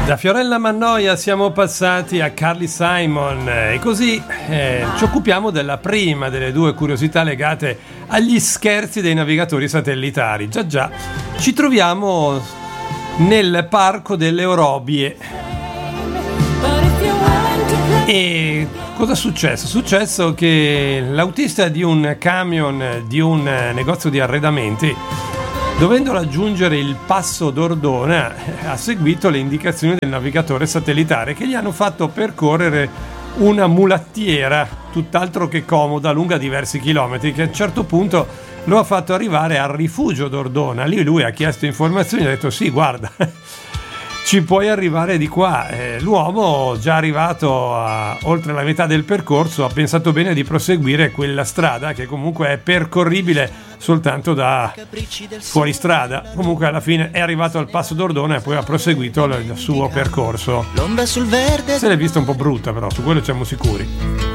Da Fiorella Mannoia siamo passati a Carly Simon e così ci occupiamo della prima delle due curiosità legate agli scherzi dei navigatori satellitari. Già, ci troviamo nel parco delle Orobie. E cosa è successo? È successo che l'autista di un camion di un negozio di arredamenti, dovendo raggiungere il passo d'Ordona, ha seguito le indicazioni del navigatore satellitare che gli hanno fatto percorrere una mulattiera tutt'altro che comoda, lunga diversi chilometri, che a un certo punto lo ha fatto arrivare al rifugio d'Ordona. Lì lui ha chiesto informazioni e ha detto sì, guarda, ci puoi arrivare di qua. L'uomo, già arrivato a oltre la metà del percorso, ha pensato bene di proseguire quella strada che comunque è percorribile soltanto da fuoristrada. Comunque alla fine è arrivato al passo d'Ordona e poi ha proseguito il suo percorso. Se l'è vista un po' brutta, però su quello siamo sicuri.